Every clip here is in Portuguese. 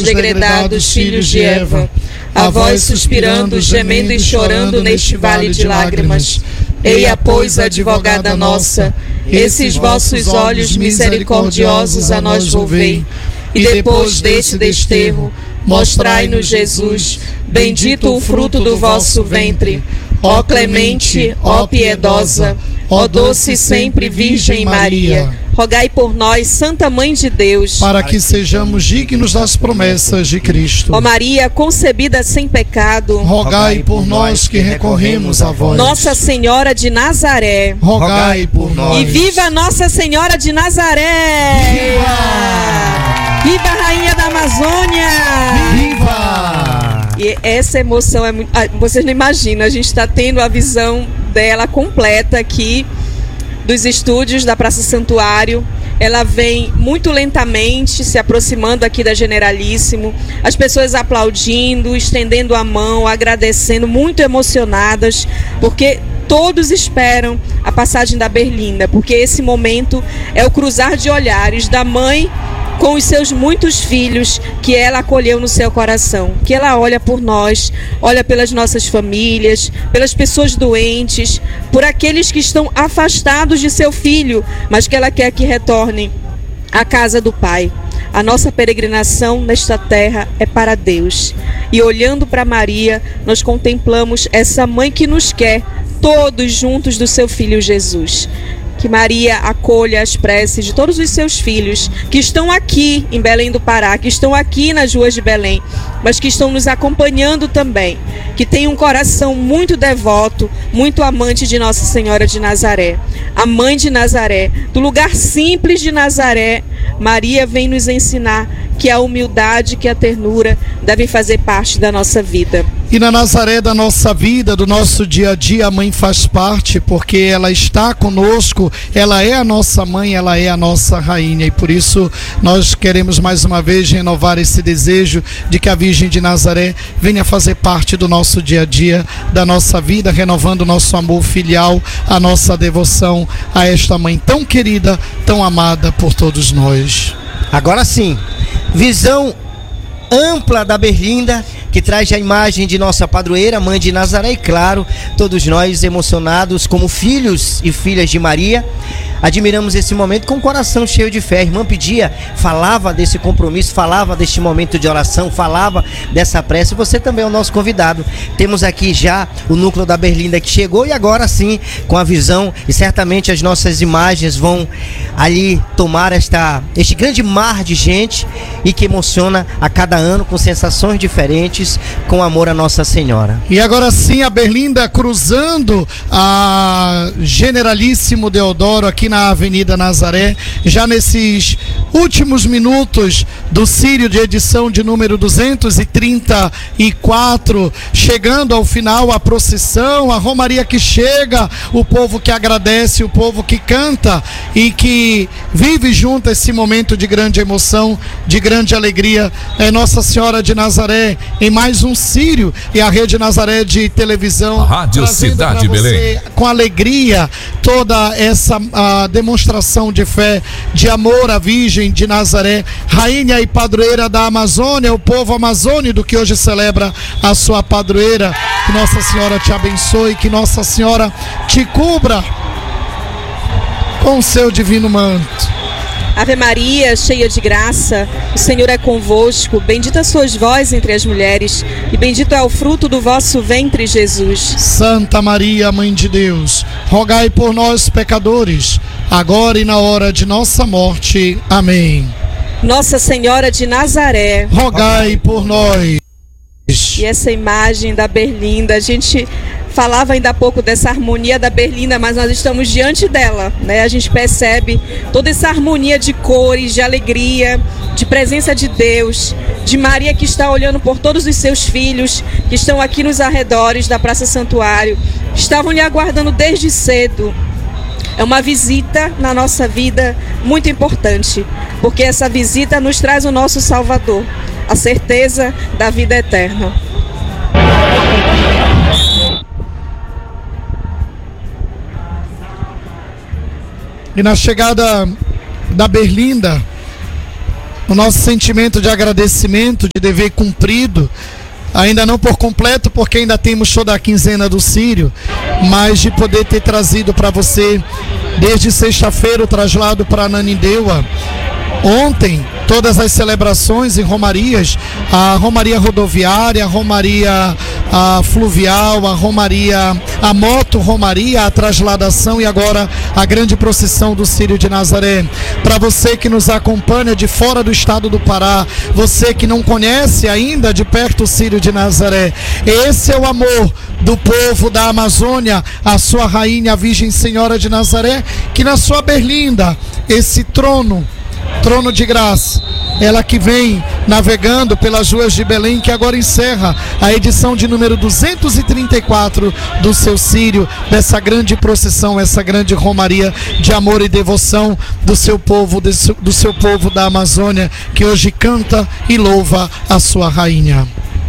degredados filhos de Eva, a vós suspirando, gemendo e chorando neste vale de lágrimas. Eia, pois, advogada nossa, esses vossos olhos misericordiosos a nós volvei, e depois deste desterro, mostrai-nos Jesus, bendito o fruto do vosso ventre. Ó clemente, ó piedosa, ó doce sempre Virgem Maria, rogai por nós, Santa Mãe de Deus, para que sejamos dignos das promessas de Cristo. Ó Maria, concebida sem pecado, rogai por nós que recorremos a vós. Nossa Senhora de Nazaré, rogai por nós. E viva Nossa Senhora de Nazaré! Viva! Viva a Rainha da Amazônia! Viva! E essa emoção é muito... Vocês não imaginam, a gente está tendo a visão dela completa aqui dos estúdios da Praça Santuário. Ela vem muito lentamente se aproximando aqui da Generalíssimo, as pessoas aplaudindo, estendendo a mão, agradecendo, muito emocionadas, porque todos esperam a passagem da Berlinda, porque esse momento é o cruzar de olhares da mãe com os seus muitos filhos que ela acolheu no seu coração, que ela olha por nós, olha pelas nossas famílias, pelas pessoas doentes, por aqueles que estão afastados de seu filho, mas que ela quer que retornem à casa do Pai. A nossa peregrinação nesta terra é para Deus. E olhando para Maria, nós contemplamos essa mãe que nos quer todos juntos do seu filho Jesus. Que Maria acolha as preces de todos os seus filhos que estão aqui em Belém do Pará, que estão aqui nas ruas de Belém, mas que estão nos acompanhando também, que tem um coração muito devoto, muito amante de Nossa Senhora de Nazaré, a Mãe de Nazaré. Do lugar simples de Nazaré, Maria vem nos ensinar que a humildade, que a ternura devem fazer parte da nossa vida. E na Nazaré da nossa vida, do nosso dia a dia, a mãe faz parte, porque ela está conosco, ela é a nossa mãe, ela é a nossa rainha. E por isso nós queremos mais uma vez renovar esse desejo de que a Virgem de Nazaré venha fazer parte do nosso dia a dia, da nossa vida, renovando o nosso amor filial, a nossa devoção a esta mãe tão querida, tão amada por todos nós. Agora sim, visão ampla da Berlinda, que traz a imagem de nossa padroeira, Mãe de Nazaré, e claro, todos nós emocionados como filhos e filhas de Maria, admiramos esse momento com o coração cheio de fé. A irmã pedia, falava desse compromisso, falava deste momento de oração, falava dessa prece. Você também é o nosso convidado. Temos aqui já o núcleo da Berlinda que chegou, e agora sim, com a visão, e certamente as nossas imagens vão ali tomar este grande mar de gente, e que emociona a cada ano com sensações diferentes, com amor a Nossa Senhora. E agora sim, a Berlinda cruzando a Generalíssimo Deodoro aqui na Avenida Nazaré, já nesses últimos minutos do Círio de edição de número 234, chegando ao final a procissão, a romaria que chega, o povo que agradece, o povo que canta e que vive junto esse momento de grande emoção, de grande alegria. É Nossa Senhora de Nazaré em mais um Círio, e a Rede Nazaré de televisão, Rádio Cidade Belém, com alegria toda essa demonstração de fé, de amor à Virgem de Nazaré, rainha e padroeira da Amazônia, o povo amazônico que hoje celebra a sua padroeira. Que Nossa Senhora te abençoe, que Nossa Senhora te cubra com o seu divino manto. Ave Maria, cheia de graça, o Senhor é convosco, bendita sois vós entre as mulheres, e bendito é o fruto do vosso ventre, Jesus. Santa Maria, Mãe de Deus, rogai por nós, pecadores, agora e na hora de nossa morte. Amém. Nossa Senhora de Nazaré, rogai por nós. E essa imagem da Berlinda, a gente falava ainda há pouco dessa harmonia da Berlinda, mas nós estamos diante dela, né? A gente percebe toda essa harmonia de cores, de alegria, de presença de Deus, de Maria que está olhando por todos os seus filhos que estão aqui nos arredores da Praça Santuário, estavam lhe aguardando desde cedo. É uma visita na nossa vida muito importante, porque essa visita nos traz o nosso Salvador, a certeza da vida eterna. E na chegada da Berlinda, o nosso sentimento de agradecimento, de dever cumprido, ainda não por completo, porque ainda temos toda a quinzena do Círio, mas de poder ter trazido para você, desde sexta-feira, o traslado para Ananindeua. Ontem, todas as celebrações em romarias, a romaria rodoviária, a romaria fluvial, a romaria, a moto romaria, a trasladação e agora a grande procissão do Círio de Nazaré. Para você que nos acompanha de fora do estado do Pará, você que não conhece ainda de perto o Círio de Nazaré, esse é o amor do povo da Amazônia, a sua rainha, a Virgem Senhora de Nazaré, que na sua berlinda, esse trono de graça, ela que vem navegando pelas ruas de Belém, que agora encerra a edição de número 234 do seu Círio, dessa grande procissão, essa grande romaria de amor e devoção do seu povo, do seu povo da Amazônia, que hoje canta e louva a sua rainha.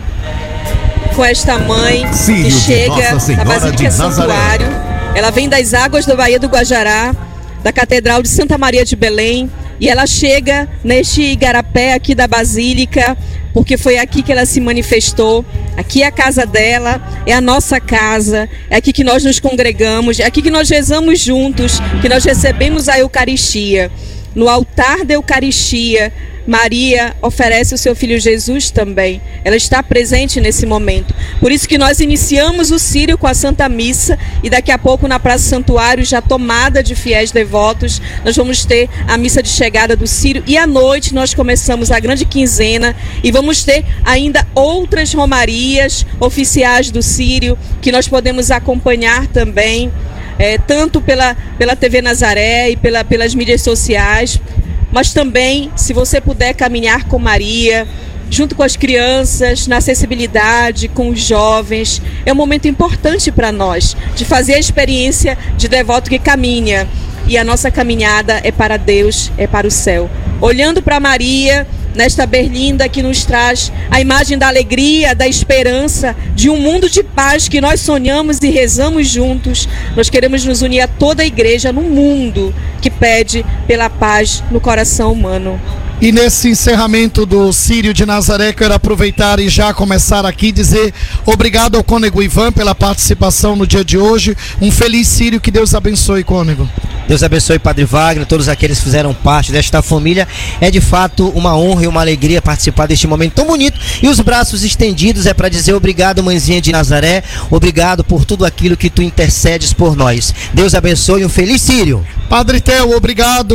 Com esta mãe que chega na Basílica Santuário, ela vem das águas da Baía do Guajará, da Catedral de Santa Maria de Belém, e ela chega neste igarapé aqui da Basílica, porque foi aqui que ela se manifestou. Aqui é a casa dela, é a nossa casa, é aqui que nós nos congregamos, é aqui que nós rezamos juntos, que nós recebemos a Eucaristia. No altar da Eucaristia, Maria oferece o seu filho Jesus também. Ela está presente nesse momento. Por isso que nós iniciamos o Círio com a Santa Missa, e daqui a pouco na Praça Santuário, já tomada de fiéis devotos, nós vamos ter a missa de chegada do Círio, e à noite nós começamos a grande quinzena e vamos ter ainda outras romarias oficiais do Círio que nós podemos acompanhar também, tanto pela TV Nazaré e pelas mídias sociais, mas também, se você puder caminhar com Maria, junto com as crianças, na acessibilidade, com os jovens, é um momento importante para nós, de fazer a experiência de devoto que caminha. E a nossa caminhada é para Deus, é para o céu. Olhando para Maria, nesta berlinda que nos traz a imagem da alegria, da esperança, de um mundo de paz que nós sonhamos e rezamos juntos. Nós queremos nos unir a toda a igreja no mundo que pede pela paz no coração humano. E nesse encerramento do Círio de Nazaré, quero aproveitar e já começar aqui e dizer obrigado ao cônego Ivan pela participação no dia de hoje. Um feliz Círio, que Deus abençoe, cônego. Deus abençoe, Padre Wagner, todos aqueles que fizeram parte desta família. É de fato uma honra e uma alegria participar deste momento tão bonito. E os braços estendidos é para dizer obrigado, mãezinha de Nazaré. Obrigado por tudo aquilo que tu intercedes por nós. Deus abençoe, um feliz Círio. Padre Theo, obrigado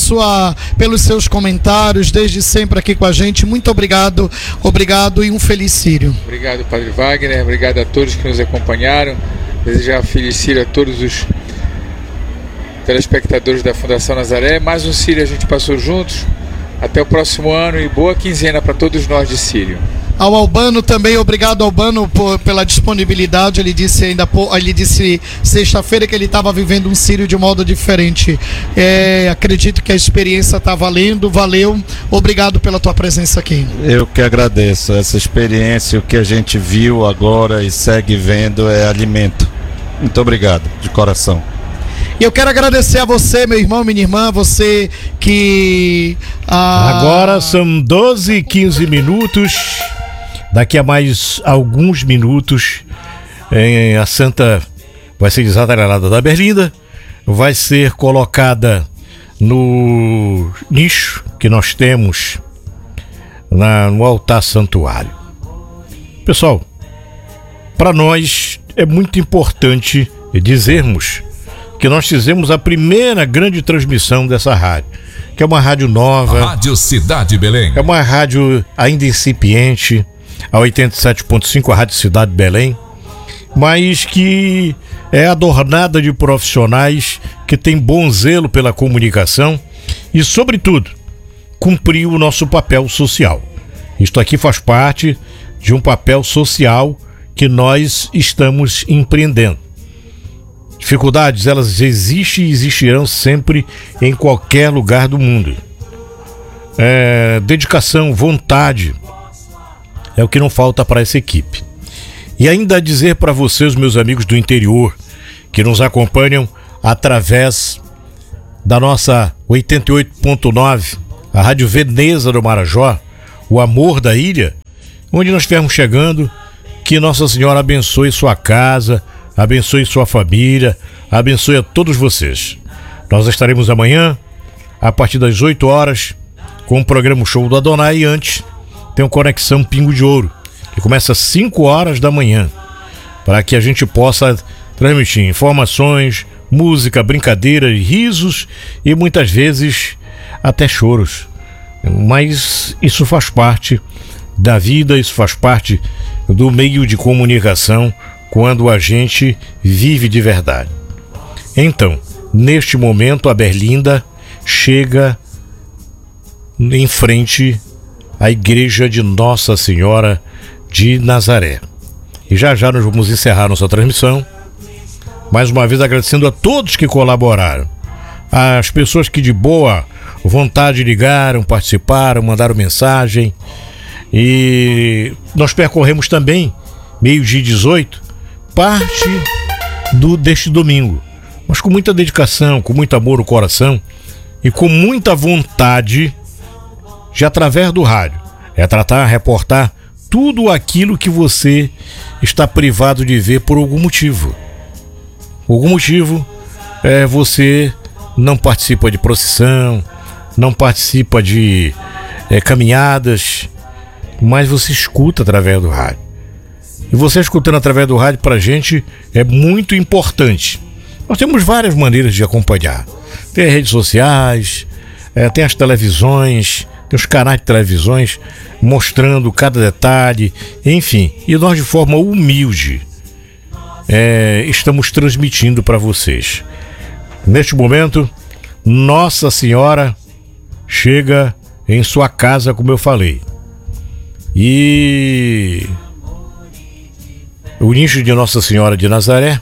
pelos seus comentários, desde sempre aqui com a gente. Muito obrigado e um feliz Círio. Obrigado, Padre Wagner. Obrigado a todos que nos acompanharam. Desejar um feliz Círio a todos os telespectadores da Fundação Nazaré. Mais um Círio a gente passou juntos. Até o próximo ano e boa quinzena para todos nós de Círio. Ao Albano também, obrigado Albano pela disponibilidade. Ele disse sexta-feira que ele estava vivendo um Círio de um modo diferente. Acredito que a experiência está valendo, valeu. Obrigado pela tua presença aqui. Eu que agradeço. Essa experiência, o que a gente viu agora e segue vendo é alimento. Muito obrigado, de coração. E eu quero agradecer a você, meu irmão, minha irmã, você que... Agora são 12h15 minutos. Daqui a mais alguns minutos, a Santa vai ser desatrelada da berlinda, vai ser colocada no nicho que nós temos no altar santuário. Pessoal, para nós é muito importante dizermos que nós fizemos a primeira grande transmissão dessa rádio, que é uma rádio nova. Rádio Cidade Belém. É uma rádio ainda incipiente, a 87.5, a Rádio Cidade Belém, mas que é adornada de profissionais que têm bom zelo pela comunicação e, sobretudo, cumpriu o nosso papel social. Isto aqui faz parte de um papel social que nós estamos empreendendo. Dificuldades, elas existem e existirão sempre em qualquer lugar do mundo. Dedicação, vontade é o que não falta para essa equipe. E ainda dizer para vocês, meus amigos do interior, que nos acompanham através da nossa 88.9, a Rádio Veneza do Marajó, o amor da ilha, onde nós estivermos chegando, que Nossa Senhora abençoe sua casa, abençoe sua família, abençoe a todos vocês. Nós estaremos amanhã, a partir das 8 horas, com o programa Show do Adonai, e antes tem o Conexão Pingo de Ouro, que começa às 5 horas da manhã, para que a gente possa transmitir informações, música, brincadeira, risos e muitas vezes até choros. Mas isso faz parte da vida, isso faz parte do meio de comunicação quando a gente vive de verdade. Então, neste momento, a Berlinda chega em frente à igreja de Nossa Senhora de Nazaré. E já já nós vamos encerrar nossa transmissão, mais uma vez agradecendo a todos que colaboraram, as pessoas que de boa vontade ligaram, participaram, mandaram mensagem. E nós percorremos também, meio-dia 18, parte deste domingo, mas com muita dedicação, com muito amor no coração e com muita vontade de, através do rádio, tratar, reportar tudo aquilo que você está privado de ver por algum motivo. Algum motivo você não participa de procissão, não participa de caminhadas, mas você escuta através do rádio. E você escutando através do rádio, pra gente, é muito importante. Nós temos várias maneiras de acompanhar. Tem as redes sociais, tem as televisões, tem os canais de televisões mostrando cada detalhe, enfim. E nós, de forma humilde, estamos transmitindo para vocês. Neste momento, Nossa Senhora chega em sua casa, como eu falei. E o nicho de Nossa Senhora de Nazaré,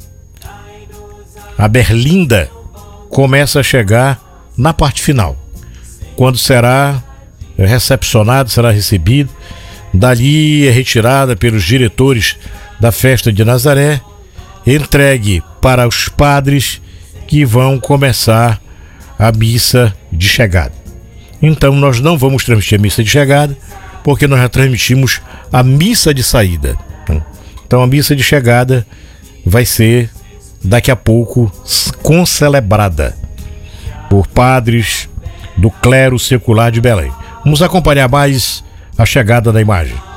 a Berlinda, começa a chegar na parte final, quando será recepcionado, será recebido. Dali é retirada pelos diretores da festa de Nazaré, entregue para os padres que vão começar a missa de chegada. Então nós não vamos transmitir a missa de chegada, porque nós já transmitimos a missa de saída. Então a missa de chegada vai ser daqui a pouco concelebrada por padres do clero secular de Belém. Vamos acompanhar mais a chegada da imagem.